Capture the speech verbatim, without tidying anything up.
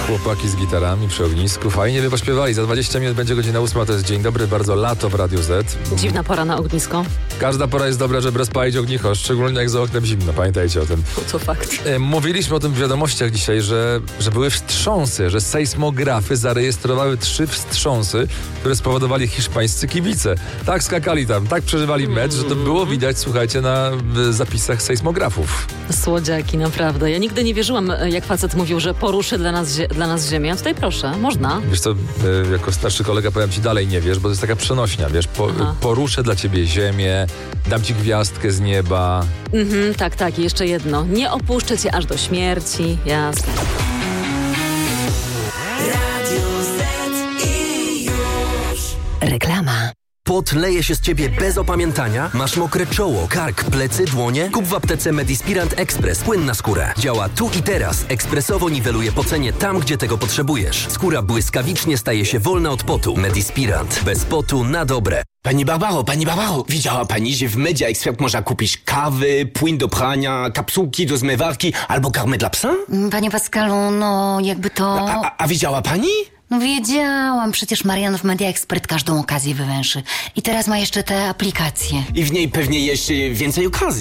Chłopaki z gitarami przy ognisku. Fajnie by pośpiewali. Za dwadzieścia minut będzie godzina ósma. To jest Dzień Dobry, bardzo lato w Radiu Z. Dziwna pora na ognisko. Każda pora jest dobra, żeby rozpalić ognicho, szczególnie jak za oknem zimno. Pamiętajcie o tym. To fakt. Mówiliśmy o tym w wiadomościach dzisiaj, że, że były wstrząsy, że sejsmografy zarejestrowały trzy wstrząsy, które spowodowali hiszpańscy kibice. Tak skakali tam, tak przeżywali mecz, że to było widać, słuchajcie, na zapisach sejsmografów. Słodziaki, naprawdę. Ja nigdy nie wierzyłam, jak facet mówił, że poruszy dla nas, dla nas ziemię. A tutaj proszę, można. Wiesz co, jako starszy kolega powiem ci, dalej nie wiesz, bo to jest taka przenośnia, wiesz, po, poruszę dla ciebie ziemię, dam ci gwiazdkę z nieba. Mhm, tak, tak. I jeszcze jedno. Nie opuszczę cię aż do śmierci. Jasne. Reklama. Pot leje się z ciebie bez opamiętania? Masz mokre czoło, kark, plecy, dłonie? Kup w aptece Medispirant Express płyn na skórę. Działa tu i teraz. Ekspresowo niweluje pocenie tam, gdzie tego potrzebujesz. Skóra błyskawicznie staje się wolna od potu. Medispirant. Bez potu na dobre. Pani Barbaro, pani Barbaro, widziała pani, że w Media Expert można kupić kawy, płyn do prania, kapsułki do zmywarki albo karmę dla psa? Panie Pascalu, no jakby to... A, a, a widziała pani? No wiedziałam, przecież Marian w Media Expert każdą okazję wywęszy. I teraz ma jeszcze te aplikacje. I w niej pewnie jeszcze więcej okazji.